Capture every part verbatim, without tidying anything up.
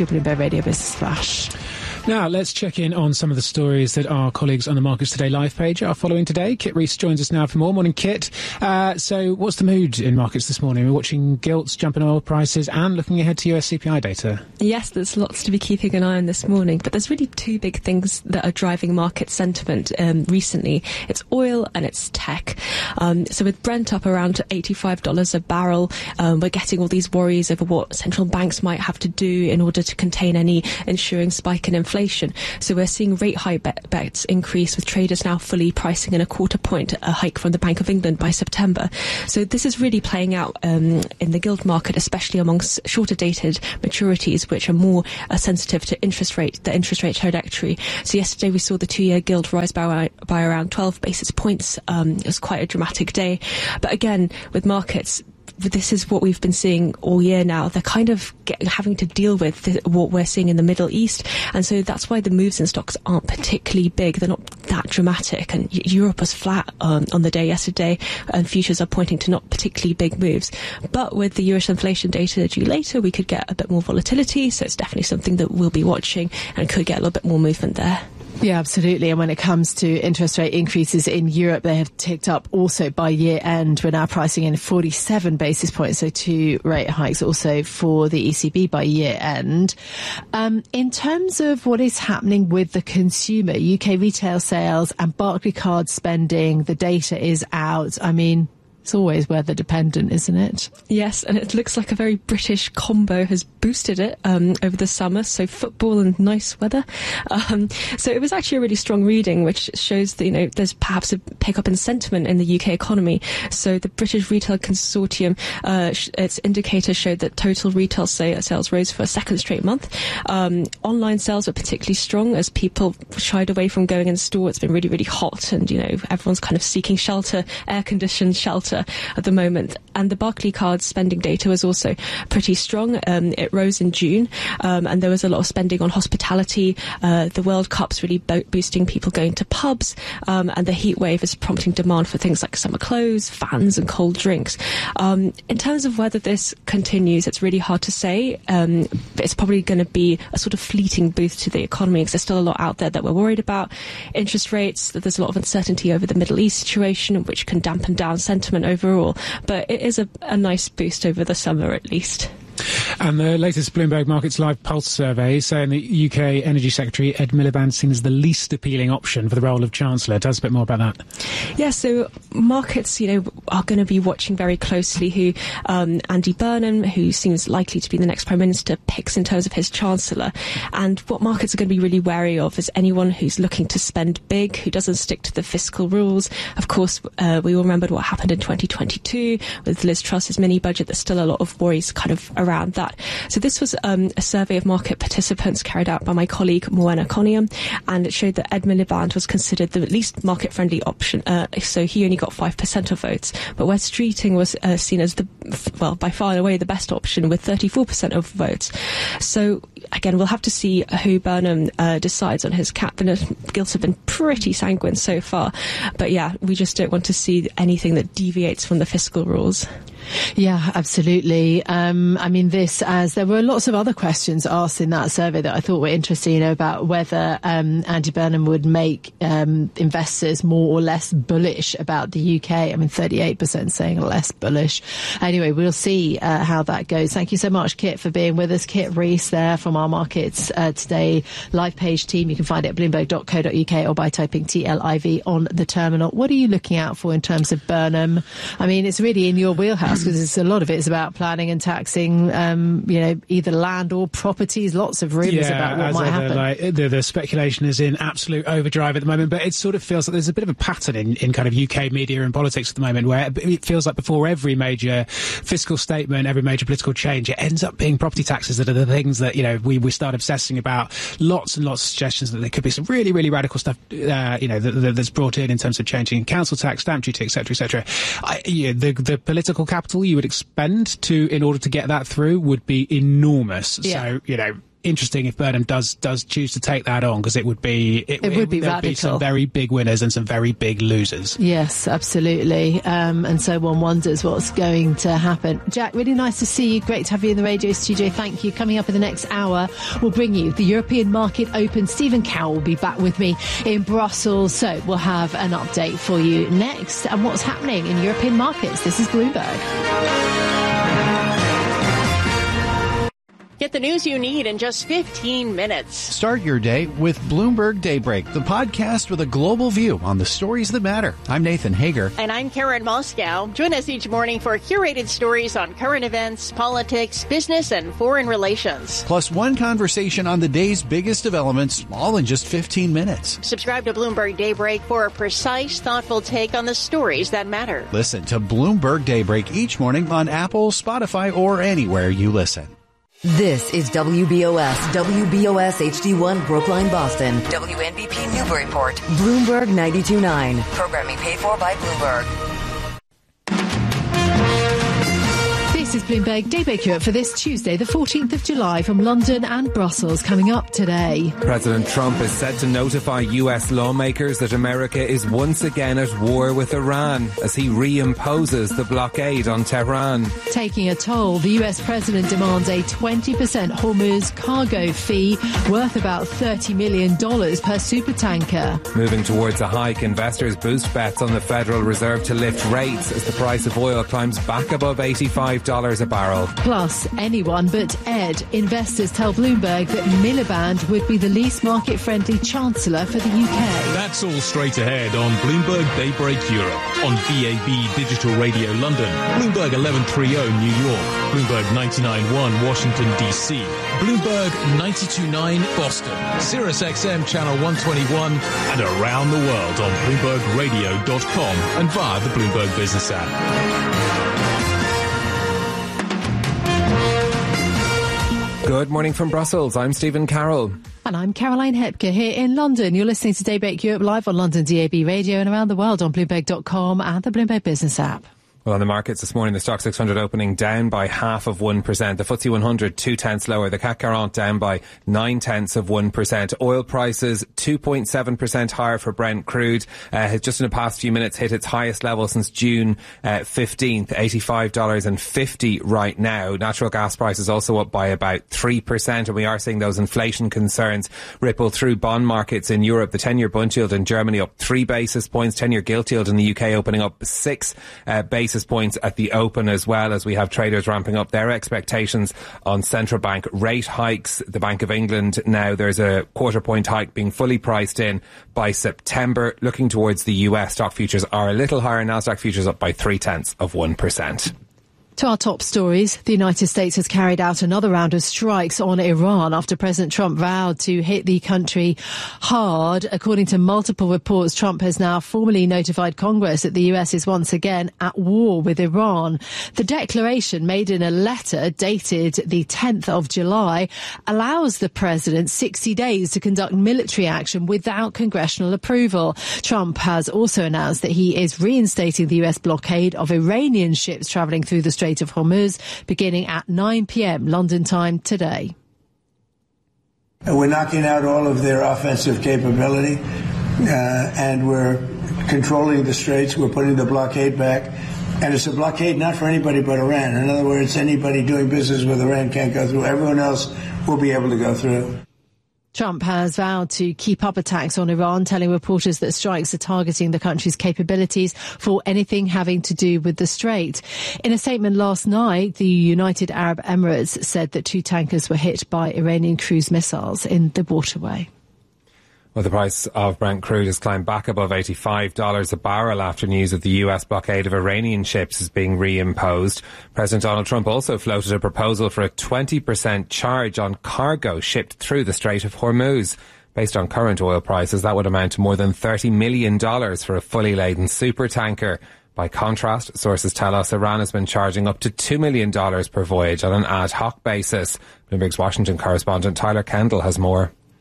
to Bloomberg Radio Business Flash. Now, let's check in on some of the stories that our colleagues on the Markets Today live page are following today. Kit Rees joins us now for more. Morning, Kit. Uh, so what's the mood in markets this morning? We're watching gilts, jumping oil prices and looking ahead to U S C P I data. Yes, there's lots to be keeping an eye on this morning, but there's really two big things that are driving market sentiment um, recently. It's oil and it's tech. Um, so with Brent up around eighty-five dollars a barrel, um, we're getting all these worries over what central banks might have to do in order to contain any ensuing spike in inflation. Inflation. So we're seeing rate hike bet- bets increase, with traders now fully pricing in a quarter point a hike from the Bank of England by September. So this is really playing out um, in the gilt market, especially amongst shorter dated maturities, which are more uh, sensitive to interest rate, the interest rate trajectory. So yesterday we saw the two-year gilt rise by, by around twelve basis points. Um, it was quite a dramatic day. But again, with markets, this is what we've been seeing all year now. They're kind of get, having to deal with the, what we're seeing in the Middle East. And so that's why the moves in stocks aren't particularly big. They're not that dramatic. And Europe was flat um, on the day yesterday, and futures are pointing to not particularly big moves. But with the U S inflation data due later, we could get a bit more volatility. So it's definitely something that we'll be watching and could get a little bit more movement there. Yeah, absolutely. And when it comes to interest rate increases in Europe, they have ticked up also by year end. We're now pricing in forty-seven basis points, so two rate hikes also for the E C B by year end. Um, in terms of what is happening with the consumer, U K retail sales and Barclaycard spending, the data is out. I mean, it's always weather dependent, isn't it? Yes, and it looks like a very British combo has boosted it um, over the summer. So football and nice weather. Um, so it was actually a really strong reading, which shows that, you know, there's perhaps a pickup in sentiment in the U K economy. So the British Retail Consortium, uh, sh- its indicators showed that total retail sa- sales rose for a second straight month. Um, online sales were particularly strong as people shied away from going in store. It's been really, really hot, and, you know, everyone's kind of seeking shelter, air-conditioned shelter at the moment. And the Barclaycard spending data was also pretty strong. Um, it rose in June, um, and there was a lot of spending on hospitality. Uh, the World Cup's really bo- boosting people going to pubs, um, and the heat wave is prompting demand for things like summer clothes, fans and cold drinks. Um, in terms of whether this continues, it's really hard to say. Um, but it's probably going to be a sort of fleeting boost to the economy, because there's still a lot out there that we're worried about. Interest rates, that there's a lot of uncertainty over the Middle East situation, which can dampen down sentiment overall, but it is a, a nice boost over the summer at least. And the latest Bloomberg Markets Live Pulse survey saying that U K Energy Secretary Ed Miliband seen as the least appealing option for the role of Chancellor. Tell us a bit more about that. Yeah, so markets, you know, are going to be watching very closely who um, Andy Burnham, who seems likely to be the next Prime Minister, picks in terms of his Chancellor. And what markets are going to be really wary of is anyone who's looking to spend big, who doesn't stick to the fiscal rules. Of course, uh, we all remembered what happened in twenty twenty-two with Liz Truss's mini budget. There's still a lot of worries kind of around that. So this was um, a survey of market participants carried out by my colleague Moana Coniam, and it showed that Ed Miliband was considered the least market-friendly option. Uh, so he only got five percent of votes. But Wes Streeting was uh, seen as the, well, by far and away the best option with thirty-four percent of votes. So again, we'll have to see who Burnham uh, decides on his cabinet. Gilts have been pretty sanguine so far. But yeah, we just don't want to see anything that deviates from the fiscal rules. Yeah, absolutely. Um, I mean, this, as there were lots of other questions asked in that survey that I thought were interesting, you know, about whether um, Andy Burnham would make um, investors more or less bullish about the U K. I mean, thirty-eight percent saying less bullish. Anyway, we'll see uh, how that goes. Thank you so much, Kit, for being with us. Kit Rees there from our Markets uh, Today live page team. You can find it at bloomberg dot co dot uk or by typing T L I V on the terminal. What are you looking out for in terms of Burnham? I mean, it's really in your wheelhouse, because a lot of it is about planning and taxing, um, you know, either land or properties. Lots of rumours yeah, about what might ever, happen. Like, the, the speculation is in absolute overdrive at the moment, but it sort of feels like there's a bit of a pattern in, in kind of U K media and politics at the moment, where it feels like before every major fiscal statement, every major political change, it ends up being property taxes that are the things that, you know, we, we start obsessing about. Lots and lots of suggestions that there could be some really, really radical stuff, uh, you know, that, that, that's brought in in terms of changing council tax, stamp duty, et cetera, et cetera. I, you know, the, the political capital you would expend to in order to get that through would be enormous. Yeah. So, you know, interesting if Burnham does does choose to take that on, because it would be it, it would be there'd radical. Be some very big winners and some very big losers. Yes, absolutely. Um, and so one wonders what's going to happen. Jack, really nice to see you. Great to have you in the radio studio. Thank you. Coming up in the next hour, we'll bring you the European Market Open. Stephen Carroll will be back with me in Brussels. So we'll have an update for you next and what's happening in European markets. This is Bloomberg. Get the news you need in just fifteen minutes. Start your day with Bloomberg Daybreak, the podcast with a global view on the stories that matter. I'm Nathan Hager. And I'm Karen Moscow. Join us each morning for curated stories on current events, politics, business, and foreign relations. Plus one conversation on the day's biggest developments, all in just fifteen minutes. Subscribe to Bloomberg Daybreak for a precise, thoughtful take on the stories that matter. Listen to Bloomberg Daybreak each morning on Apple, Spotify, or anywhere you listen. This is W B O S, W B O S H D one Brookline, Boston, W N B P Newburyport, Bloomberg ninety-two point nine. Programming paid for by Bloomberg. This is Bloomberg Daybreak Europe for this Tuesday, the fourteenth of July, from London and Brussels. Coming up today, President Trump is set to notify U S lawmakers that America is once again at war with Iran as he reimposes the blockade on Tehran. Taking a toll, the U S president demands a twenty percent Hormuz cargo fee worth about thirty million dollars per supertanker. Moving towards a hike, investors boost bets on the Federal Reserve to lift rates as the price of oil climbs back above eighty-five dollars a barrel. Plus, anyone but Ed. Investors tell Bloomberg that Miliband would be the least market-friendly chancellor for the U K. That's all straight ahead on Bloomberg Daybreak Europe, on V A B Digital Radio London, Bloomberg eleven thirty New York, Bloomberg ninety-nine point one Washington, D C, Bloomberg ninety-two point nine Boston, Sirius X M Channel one twenty-one, and around the world on Bloomberg Radio dot com and via the Bloomberg Business app. Good morning from Brussels. I'm Stephen Carroll. And I'm Caroline Hepker here in London. You're listening to Daybreak Europe live on London D A B Radio and around the world on Bloomberg dot com and the Bloomberg Business app. Well, on the markets this morning, the Stock six hundred opening down by half of one percent. The F T S E one hundred, two tenths lower. The C A C quarante down by nine tenths of one percent. Oil prices, two point seven percent higher for Brent crude. Uh, has just in the past few minutes hit its highest level since June uh, fifteenth, eighty-five dollars fifty right now. Natural gas prices also up by about three percent. And we are seeing those inflation concerns ripple through bond markets in Europe. The ten-year Bund yield in Germany up three basis points. ten-year gilt yield in the U K opening up six uh, basis points at the open, as well as we have traders ramping up their expectations on central bank rate hikes. The Bank of England now, there's a quarter point hike being fully priced in by September. Looking towards the U S, stock futures are a little higher. Nasdaq futures up by three tenths of one percent. To our top stories, the United States has carried out another round of strikes on Iran after President Trump vowed to hit the country hard. According to multiple reports, Trump has now formally notified Congress that the U S is once again at war with Iran. The declaration, made in a letter dated the tenth of July, allows the president sixty days to conduct military action without congressional approval. Trump has also announced that he is reinstating the U S blockade of Iranian ships travelling through the Strait of Hormuz, beginning at nine p.m. London time today. And we're knocking out all of their offensive capability, uh, and we're controlling the straits. We're putting the blockade back. And it's a blockade not for anybody but Iran. In other words, anybody doing business with Iran can't go through. Everyone else will be able to go through. Trump has vowed to keep up attacks on Iran, telling reporters that strikes are targeting the country's capabilities for anything having to do with the Strait. In a statement last night, the United Arab Emirates said that two tankers were hit by Iranian cruise missiles in the waterway. Well, the price of Brent crude has climbed back above eighty-five dollars a barrel after news of the U S blockade of Iranian ships is being reimposed. President Donald Trump also floated a proposal for a twenty percent charge on cargo shipped through the Strait of Hormuz. Based on current oil prices, that would amount to more than thirty million dollars for a fully laden supertanker. By contrast, sources tell us Iran has been charging up to two million dollars per voyage on an ad hoc basis. Bloomberg's Washington correspondent Tyler Kendall has more.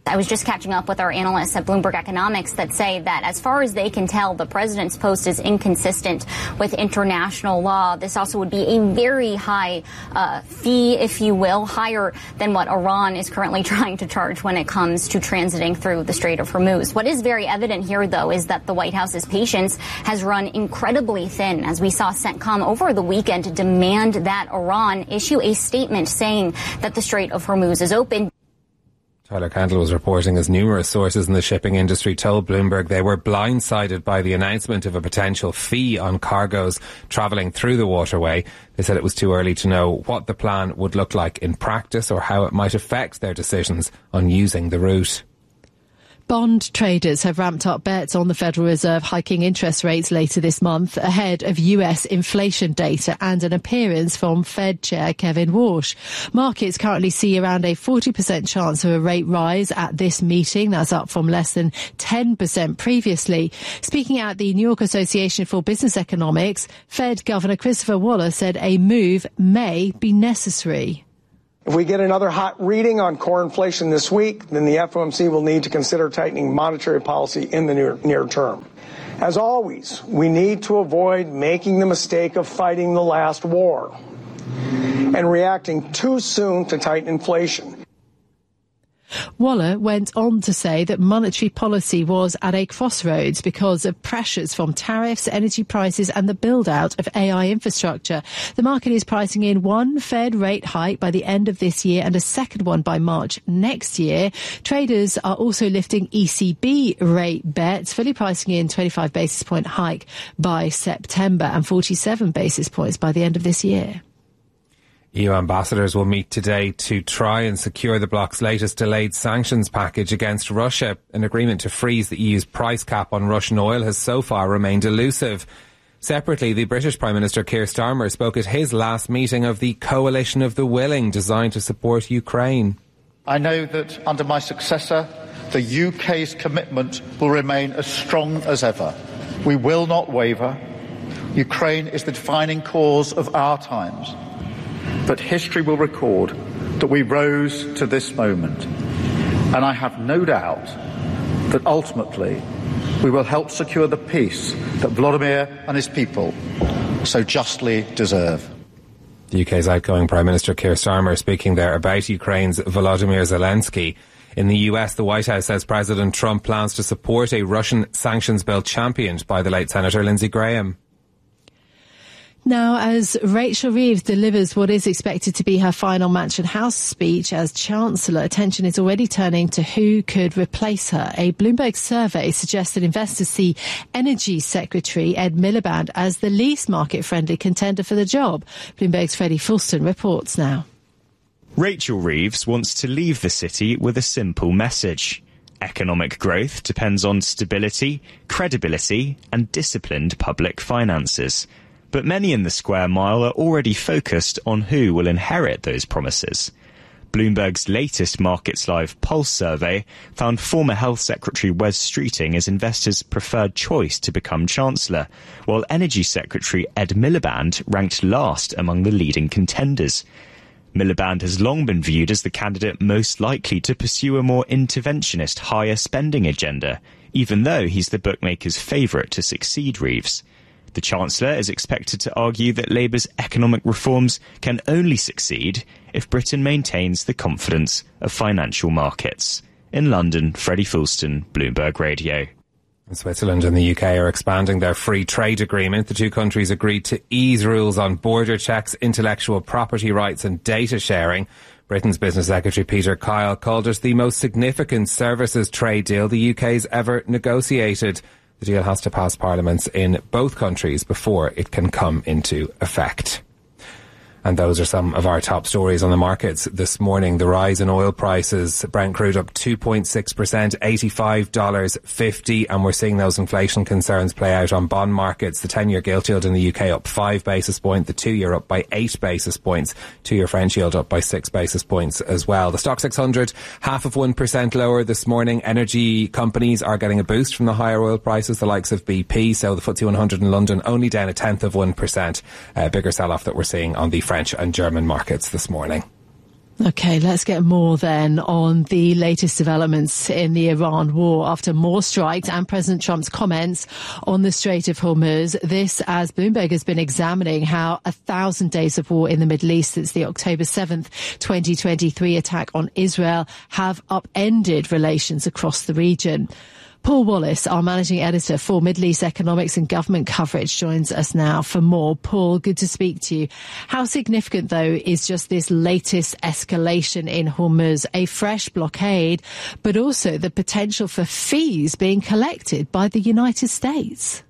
I was just catching up with our analysts at Bloomberg Economics that say that as far as they can tell, the president's post is inconsistent with international law. This also would be a very high uh, fee, if you will, higher than what Iran is currently trying to charge when it comes to transiting through the Strait of Hormuz. What is very evident here, though, is that the White House's patience has run incredibly thin, as we saw CENTCOM over the weekend demand that Iran issue a statement saying that the Strait of Hormuz is open. Tyler Candle was reporting as numerous sources in the shipping industry told Bloomberg they were blindsided by the announcement of a potential fee on cargoes travelling through the waterway. They said it was too early to know what the plan would look like in practice or how it might affect their decisions on using the route. Bond traders have ramped up bets on the Federal Reserve hiking interest rates later this month ahead of U S inflation data and an appearance from Fed Chair Kevin Warsh. Markets currently see around a forty percent chance of a rate rise at this meeting. That's up from less than ten percent previously. Speaking at the New York Association for Business Economics, Fed Governor Christopher Waller said a move may be necessary. If we get another hot reading on core inflation this week, then the F O M C will need to consider tightening monetary policy in the near, near term. As always, we need to avoid making the mistake of fighting the last war and reacting too soon to tighten inflation. Waller went on to say that monetary policy was at a crossroads because of pressures from tariffs, energy prices and the build-out of A I infrastructure. The market is pricing in one Fed rate hike by the end of this year and a second one by March next year. Traders are also lifting E C B rate bets, fully pricing in twenty-five basis point hike by September and forty-seven basis points by the end of this year. E U ambassadors will meet today to try and secure the bloc's latest delayed sanctions package against Russia. An agreement to freeze the E U's price cap on Russian oil has so far remained elusive. Separately, the British Prime Minister Keir Starmer spoke at his last meeting of the Coalition of the Willing designed to support Ukraine. I know that under my successor, the U K's commitment will remain as strong as ever. We will not waver. Ukraine is the defining cause of our times. But history will record that we rose to this moment. And I have no doubt that ultimately we will help secure the peace that Vladimir and his people so justly deserve. The U K's outgoing Prime Minister Keir Starmer speaking there about Ukraine's Volodymyr Zelensky. In the U S, the White House says President Trump plans to support a Russian sanctions bill championed by the late Senator Lindsey Graham. Now, as Rachel Reeves delivers what is expected to be her final Mansion House speech as Chancellor, attention is already turning to who could replace her. A Bloomberg survey suggests that investors see Energy Secretary Ed Miliband as the least market-friendly contender for the job. Bloomberg's Freddie Fulston reports now. Rachel Reeves wants to leave the city with a simple message. Economic growth depends on stability, credibility and disciplined public finances. But many in the square mile are already focused on who will inherit those promises. Bloomberg's latest Markets Live Pulse survey found former Health Secretary Wes Streeting as investors' preferred choice to become Chancellor, while Energy Secretary Ed Miliband ranked last among the leading contenders. Miliband has long been viewed as the candidate most likely to pursue a more interventionist, higher spending agenda, even though he's the bookmakers' favourite to succeed Reeves. The Chancellor is expected to argue that Labour's economic reforms can only succeed if Britain maintains the confidence of financial markets. In London, Freddie Fulston, Bloomberg Radio. Switzerland and the U K are expanding their free trade agreement. The two countries agreed to ease rules on border checks, intellectual property rights and data sharing. Britain's Business Secretary Peter Kyle called it the most significant services trade deal the U K's ever negotiated. The deal has to pass parliaments in both countries before it can come into effect. And those are some of our top stories on the markets this morning. The rise in oil prices, Brent crude up two point six percent, eighty-five dollars fifty, and we're seeing those inflation concerns play out on bond markets. The ten-year gilt yield in the U K up five basis points, the two-year up by eight basis points, two-year French yield up by six basis points as well. The Stock six hundred, half of one percent lower this morning. Energy companies are getting a boost from the higher oil prices, the likes of B P, so the F T S E one hundred in London only down a tenth of one percent. A bigger sell-off that we're seeing on the French and German markets this morning. Okay, let's get more then on the latest developments in the Iran war after more strikes and President Trump's comments on the Strait of Hormuz. This as Bloomberg has been examining how a thousand days of war in the Middle East since the October seventh, twenty twenty-three attack on Israel have upended relations across the region. Paul Wallace, our managing editor for Middle East Economics and Government Coverage, joins us now for more. Paul, good to speak to you. How significant, though, is just this latest escalation in Hormuz, a fresh blockade, but also the potential for fees being collected by the United States?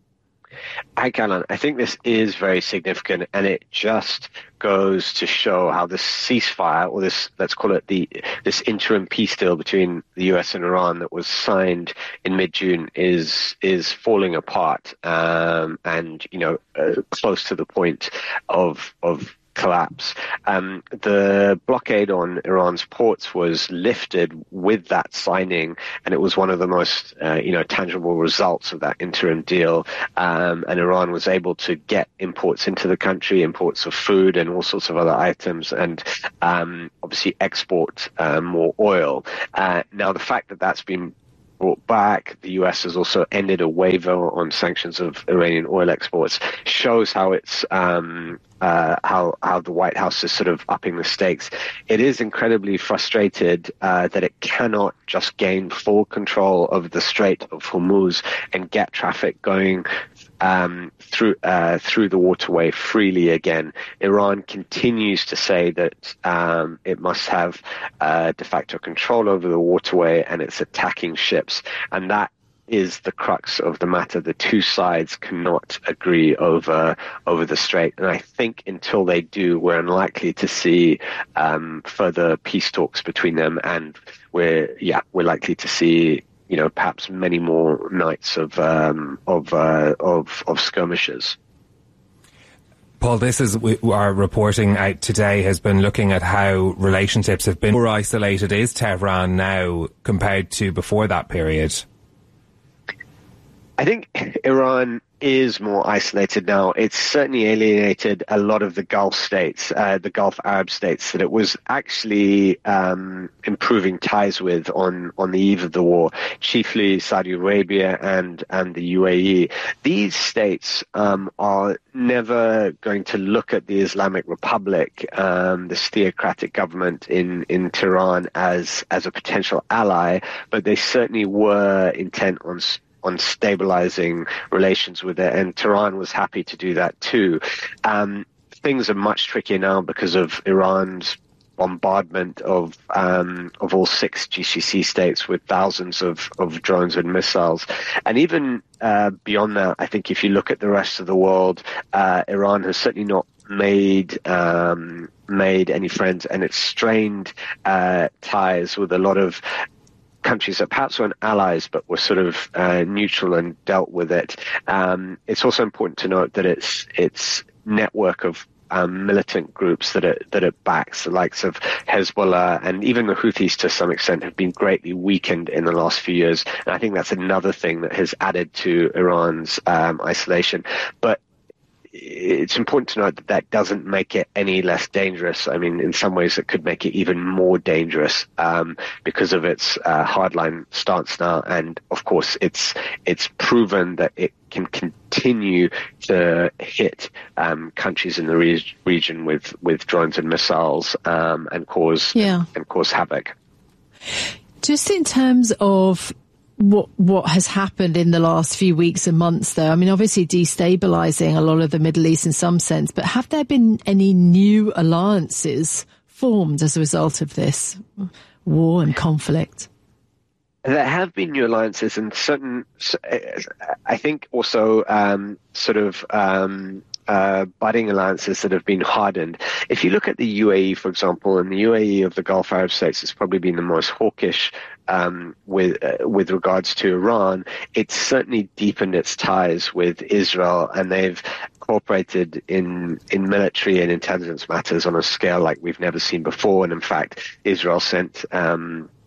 Hi, Caroline. I think this is very significant, and it just goes to show how this ceasefire, or this, let's call it the this interim peace deal between the U S and Iran that was signed in mid-June, is is falling apart, um, and you know, uh, close to the point of of. collapse. Um, the blockade on Iran's ports was lifted with that signing, and it was one of the most, uh, you know, tangible results of that interim deal. Um, and Iran was able to get imports into the country, imports of food and all sorts of other items, and um, obviously export uh, more oil. Uh, now, the fact that that's been brought back, the U S has also ended a waiver on sanctions of Iranian oil exports, shows how it's um, uh, how how the White House is sort of upping the stakes. It is incredibly frustrated uh, that it cannot just gain full control of the Strait of Hormuz and get traffic going Um, through uh, through the waterway freely again. Iran continues to say that um, it must have uh, de facto control over the waterway, and it's attacking ships. And that is the crux of the matter. The two sides cannot agree over over the strait. And I think until they do, we're unlikely to see um, further peace talks between them. And we're yeah we're likely to see, you know, perhaps many more nights of um, of, uh, of of skirmishes. Paul, this is our reporting out today has been looking at how relationships have been more isolated. Is Tehran now compared to before that period? I think Iran is more isolated now. It's certainly alienated a lot of the Gulf states, uh, the Gulf Arab states that it was actually um, improving ties with on, on the eve of the war, chiefly Saudi Arabia and, and the U A E. These states um, are never going to look at the Islamic Republic, um, this theocratic government in, in Tehran, as, as a potential ally, but they certainly were intent on on stabilizing relations with it, and Tehran was happy to do that too. Um, things are much trickier now because of Iran's bombardment of um, of all six G C C states with thousands of, of drones and missiles. And even uh, beyond that, I think if you look at the rest of the world, uh, Iran has certainly not made um, made any friends, and it's strained uh, ties with a lot of countries that perhaps weren't allies but were sort of uh, neutral and dealt with it. Um, it's also important to note that it's its network of um, militant groups that it that it backs, the likes of Hezbollah and even the Houthis to some extent, have been greatly weakened in the last few years. And I think that's another thing that has added to Iran's um, isolation. But it's important to note that that doesn't make it any less dangerous. I mean, in some ways it could make it even more dangerous um, because of its uh, hardline stance now. And of course, it's it's proven that it can continue to hit um, countries in the re- region with, with drones and missiles um, and cause yeah. and cause havoc. Just in terms of what what has happened in the last few weeks and months, though, I mean, obviously destabilizing a lot of the Middle East in some sense, but have there been any new alliances formed as a result of this war and conflict? There have been new alliances, and certain, I think also um, sort of um, uh, budding alliances that have been hardened. If you look at the U A E, for example, and the U A E of the Gulf Arab states has probably been the most hawkish um, with uh, with regards to Iran. It's certainly deepened its ties with Israel, and they've cooperated in in military and intelligence matters on a scale like we've never seen before. And in fact, Israel sent um,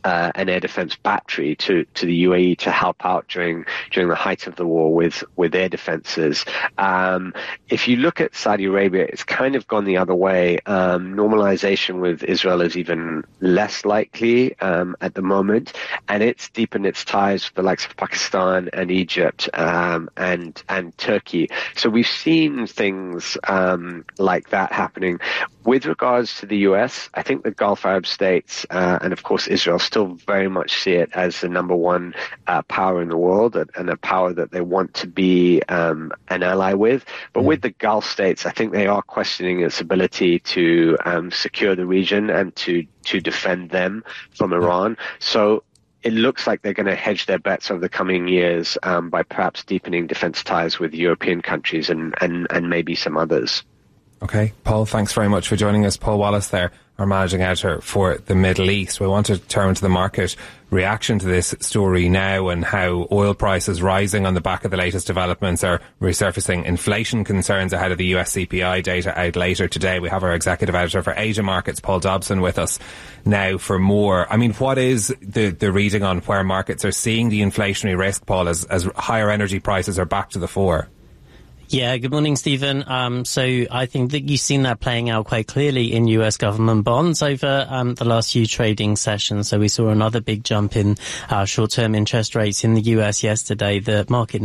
uh, an air defense battery to, to the U A E to help out during during the height of the war with, with air defenses. Um, if you look at Saudi Arabia, it's kind of gone the other way. Um, normalization with Israel is even less likely um, at the moment, and it's deepened its ties with the likes of Pakistan and Egypt um, and and Turkey. So we've seen things um, like that happening. With regards to the U S, I think the Gulf Arab states uh, and of course Israel still very much see it as the number one uh, power in the world and a power that they want to be um, an ally with. But mm. with the Gulf states, I think they are questioning its ability to um, secure the region and to to defend them from Iran. So it looks like they're going to hedge their bets over the coming years um, by perhaps deepening defense ties with European countries and, and, and maybe some others. Okay, Paul, thanks very much for joining us. Paul Wallace there, our managing editor for the Middle East. We want to turn to the market reaction to this story now and how oil prices rising on the back of the latest developments are resurfacing inflation concerns ahead of the U S C P I data out later today. We have our executive editor for Asia Markets, Paul Dobson, with us now for more. I mean, what is the, the reading on where markets are seeing the inflationary risk, Paul, as, as higher energy prices are back to the fore? Yeah, good morning, Stephen. Um, so I think that you've seen that playing out quite clearly in U S government bonds over um, the last few trading sessions. So we saw another big jump in uh, short-term interest rates in the U S yesterday. The market